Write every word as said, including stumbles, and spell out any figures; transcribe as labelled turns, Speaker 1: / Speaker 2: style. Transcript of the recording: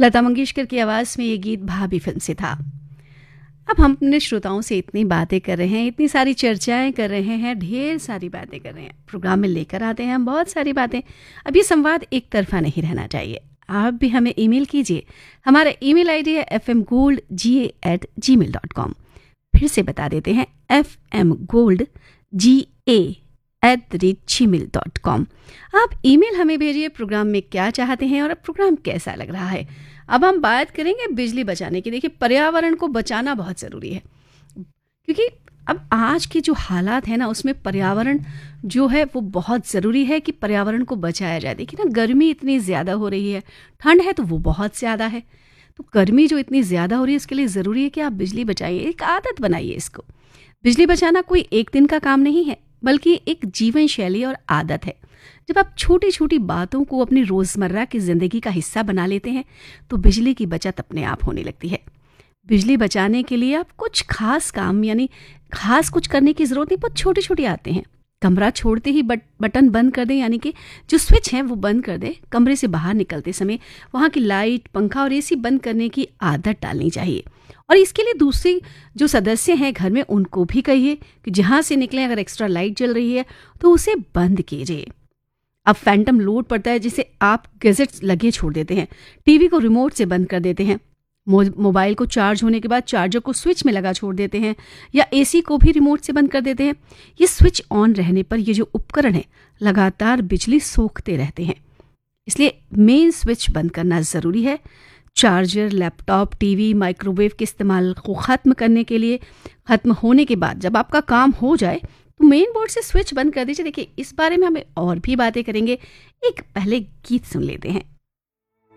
Speaker 1: लता मंगेशकर की आवाज़ में ये गीत भाभी फिल्म से था। अब हम अपने श्रोताओं से इतनी बातें कर रहे हैं, इतनी सारी चर्चाएं कर रहे हैं, ढेर सारी बातें कर रहे हैं, प्रोग्राम में लेकर आते हैं हम बहुत सारी बातें। अब ये संवाद एक तरफा नहीं रहना चाहिए। आप भी हमें ईमेल कीजिए। हमारा ईमेल आईडी है एफ एम गोल्ड जी ए एट जी मेल डॉट कॉम। फिर से बता देते हैं, F M gold ji A at the rate ji mail dot com. आप ईमेल हमें भेजिए, प्रोग्राम में क्या चाहते हैं और अब प्रोग्राम कैसा लग रहा है। अब हम बात करेंगे बिजली बचाने की। देखिए, पर्यावरण को बचाना बहुत ज़रूरी है, क्योंकि अब आज के जो हालात हैं ना, उसमें पर्यावरण जो है वो बहुत ज़रूरी है कि पर्यावरण को बचाया जाए। देखिए ना, गर्मी इतनी ज़्यादा हो रही है, ठंड है तो वो बहुत ज़्यादा है। तो गर्मी जो इतनी ज़्यादा हो रही है, इसके लिए ज़रूरी है कि आप बिजली बचाइए, एक आदत बनाइए इसको। बिजली बचाना कोई एक दिन का काम नहीं है, बल्कि एक जीवन शैली और आदत है। जब आप छोटी छोटी बातों को अपनी रोज़मर्रा की ज़िंदगी का हिस्सा बना लेते हैं तो बिजली की बचत अपने आप होने लगती है। बिजली बचाने के लिए आप कुछ खास काम यानी खास कुछ करने की ज़रूरत नहीं, बहुत छोटे छोटे आते हैं। कमरा छोड़ते ही बट, बटन बंद कर दें, यानी कि जो स्विच है वो बंद कर दें। कमरे से बाहर निकलते समय वहाँ की लाइट, पंखा और एसी बंद करने की आदत डालनी चाहिए। और इसके लिए दूसरे जो सदस्य हैं घर में, उनको भी कहिए कि जहाँ से निकलें अगर एक्स्ट्रा लाइट जल रही है तो उसे बंद कीजिए। अब फैंटम लोड पड़ता है जिसे आप गैजेट्स लगे छोड़ देते हैं, टीवी को रिमोट से बंद कर देते हैं, मोबाइल को चार्ज होने के बाद चार्जर को स्विच में लगा छोड़ देते हैं, या एसी को भी रिमोट से बंद कर देते हैं। ये स्विच ऑन रहने पर ये जो उपकरण है लगातार बिजली सोखते रहते हैं, इसलिए मेन स्विच बंद करना ज़रूरी है। चार्जर, लैपटॉप, टीवी, माइक्रोवेव के इस्तेमाल को ख़त्म करने के लिए ख़त्म होने के बाद जब आपका काम हो जाए तो मेन बोर्ड से स्विच बंद कर दीजिए। देखिए, इस बारे में हमें और भी बातें करेंगे, एक पहले गीत सुन लेते हैं।